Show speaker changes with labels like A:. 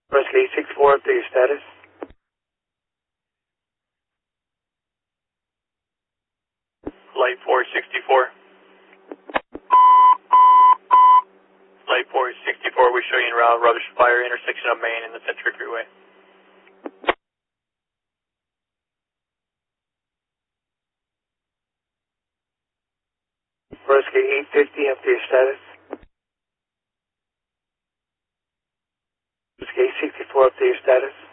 A: Rescue 864, update your status.
B: Light 464. Light 464, we show you en route, rubbish fire, intersection of Main and the Century Freeway.
A: Rescue 850, update your status. Rescue 864, update your status.